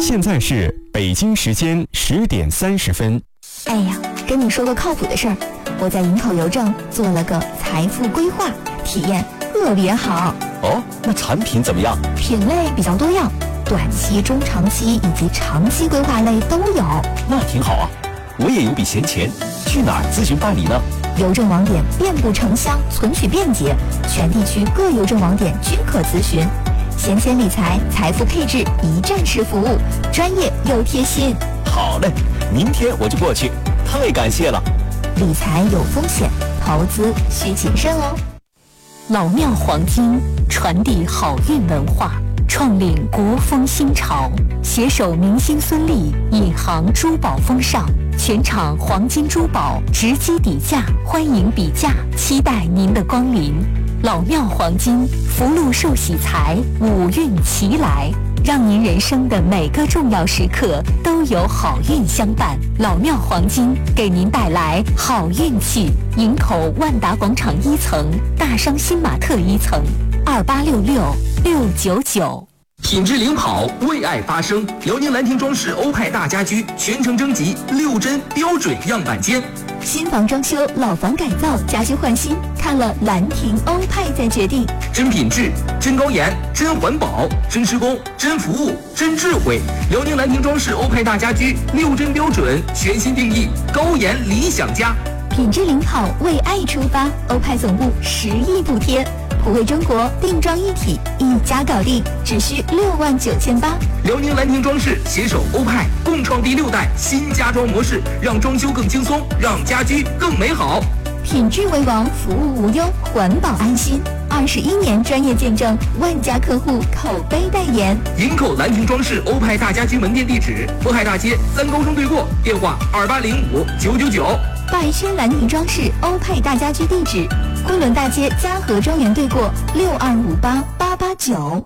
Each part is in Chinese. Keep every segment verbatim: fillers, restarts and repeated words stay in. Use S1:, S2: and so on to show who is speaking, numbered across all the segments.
S1: 现在是北京时间十点三十分。
S2: 哎呀，跟你说个靠谱的事儿，我在营口邮政做了个财富规划，体验特别好。
S3: 哦，那产品怎么样？
S2: 品类比较多样，短期、中长期以及长期规划类都有。
S3: 那挺好啊，我也有笔闲钱，去哪儿咨询办理呢？
S2: 邮政网点遍布城乡，存取便捷，全地区各邮政网点均可咨询。闲钱理财、财富配置一站式服务，专业又贴心。
S3: 好嘞，明天我就过去，太感谢了。
S2: 理财有风险，投资需谨慎哦。
S4: 老庙黄金传递好运文化，创领国风新潮，携手明星孙俪，引航珠宝风尚。全场黄金珠宝直击底价，欢迎比价，期待您的光临。老庙黄金，福禄寿喜财，五运齐来，让您人生的每个重要时刻都有好运相伴。老庙黄金给您带来好运气。营口万达广场一层，大商新玛特一层，二八六六六九九。
S5: 品质领跑，为爱发声。辽宁兰亭装饰欧派大家居全程征集六针标准样板间。
S2: 新房装修、老房改造、家居换新，看了兰亭欧派再决定。
S5: 真品质、真高颜、真环保、真施工、真服务、真智慧。辽宁兰亭装饰欧派大家居六针标准全新定义，高颜理想家。
S2: 品质领跑，为爱出发。欧派总部十亿补贴。普惠中国定妆一体，一家搞定，只需六万九千八。
S5: 辽宁兰亭装饰携手欧派，共创第六代新家装模式，让装修更轻松，让家居更美好。
S2: 品质为王，服务无忧，环保安心。二十一年专业见证，万家客户口碑代言。
S5: 营口兰亭装饰欧派大家居门店地址：渤海大街三高中对过，电话二八零五九九九。
S2: 百轩兰亭装饰欧派大家居地址：昆仑大街嘉禾庄园对过，六二五八八八九。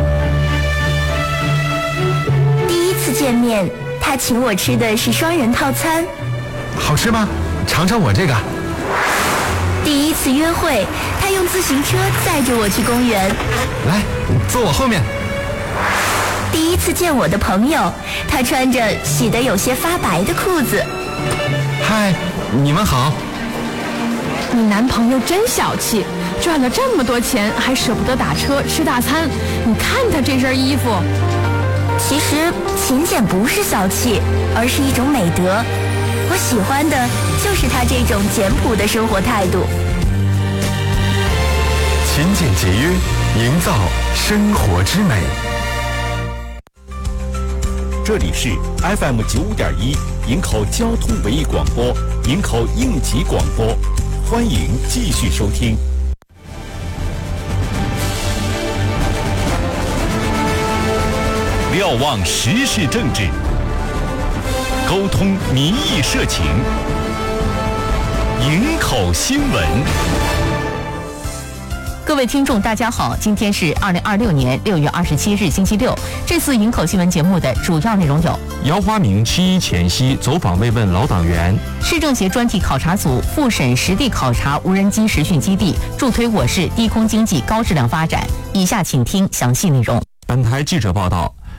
S2: 第一次见面，他请我吃的是双人套餐。
S6: 好吃吗？尝尝我这个。
S2: 第一次约会，他用自行车载着我去公园。
S6: 来，坐我后面。
S2: 第一次见我的朋友，他穿着洗得有些发白的裤子。
S6: 嗨，你们好。
S7: 你男朋友真小气，赚了这么多钱还舍不得打车吃大餐。你看他这身衣服。
S2: 其实勤俭不是小气，而是一种美德。我喜欢的就是他这种简朴的生活态度。
S6: 勤俭节约，营造生活之美。
S3: 这里是 F M 九五点一营口交通文艺广播，营口应急广播，欢迎继续收听。瞭望时事政治，沟通民意社情，营口新闻。
S4: 各位听众大家好，今天是二零二六年六月二十七日星期六。这次营口新闻节目的主要内容有：
S1: 姚华明七一前夕走访慰问老党员，
S4: 市政协专题考察组复审实地考察无人机实训基地，助推我市低空经济高质量发展。以下请听详细内容。
S1: 本台记者报道，